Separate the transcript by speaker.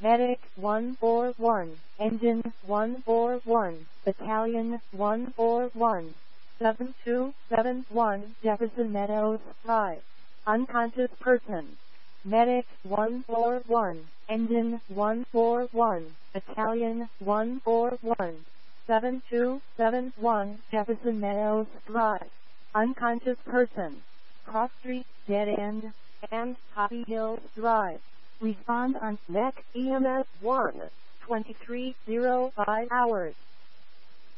Speaker 1: Medic 141, Engine 141, Battalion 141, 7271, Jefferson Meadows Drive. Unconscious person. Medic 141, Engine 141, Battalion 141, 7271, Jefferson Meadows Drive. Unconscious person. Cross Street, Dead End, and Poppy Hills Drive. Respond on MEC EMS 1, 2305 hours.